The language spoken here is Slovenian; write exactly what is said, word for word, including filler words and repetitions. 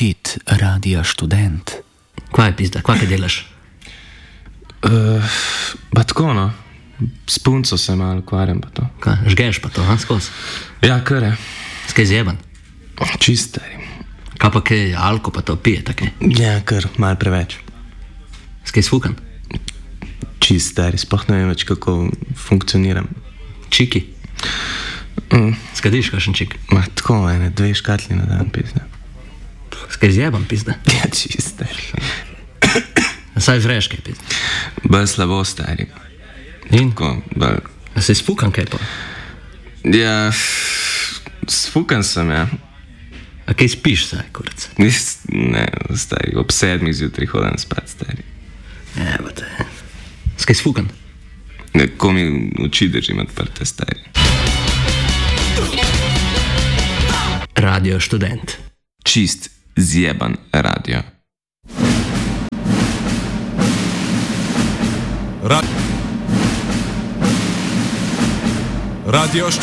hit Radia Študent. Kva je pizda, kva kaj delaš? Uh, ba tako, no. S punco se malo ukvarjam pa to. Kaj, žgeš pa to, ha, skozi? Ja, kar je. Skaj zjeban? Čist stari. Kaj pa kaj, alko pa to pije, tako? Ja, kar, malo preveč. Skaj sfukan? Čist stari, sploh ne vem več, kako funkcioniram. Čiki? Mm. Skadiš kakšen čik? Ma tako, ene, dve škatli na dan, pizda. Skaj zjeban, pizda? Ja, čist stari. Saj vreš kaj, pizda? Bolj slabo, stari. In? Tako, bolj... A se sfukan kaj pa? Ja, sfukan sem, ja. A kaj spiš, saj, kurac? Nis, ne, stari, ob sedmih zjutraj hodim spat, stari. Evo te. Skaj sfukan? Ko mi oči držim odprte, stari. Radio Študent. Čist zjeban radio. Ra- Radio Študent.